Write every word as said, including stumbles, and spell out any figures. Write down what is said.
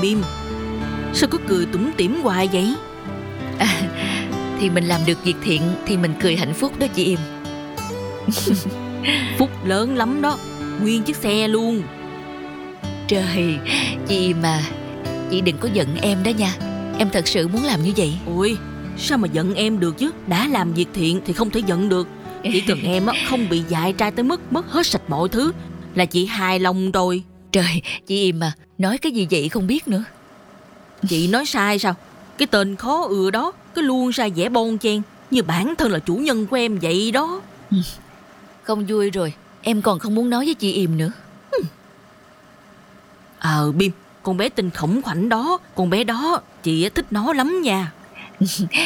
Bim, sao có cười tủm tỉm hoài vậy? À, thì mình làm được việc thiện thì mình cười hạnh phúc đó chị Im. Phúc lớn lắm đó, nguyên chiếc xe luôn. Trời, chị Im à, chị đừng có giận em đó nha. Em thật sự muốn làm như vậy. Ôi, sao mà giận em được chứ? Đã làm việc thiện thì không thể giận được. Chỉ cần em á không bị dại trai tới mức mất hết sạch mọi thứ là chị hài lòng rồi. Trời, chị Im à, nói cái gì vậy không biết nữa. Chị nói sai sao? Cái tên khó ưa đó cứ luôn ra vẻ bon chen như bản thân là chủ nhân của em vậy đó. Không vui rồi, em còn không muốn nói với chị Im nữa. Ờ Bim, con bé tên Khổng Khoảnh đó, con bé đó chị thích nó lắm nha.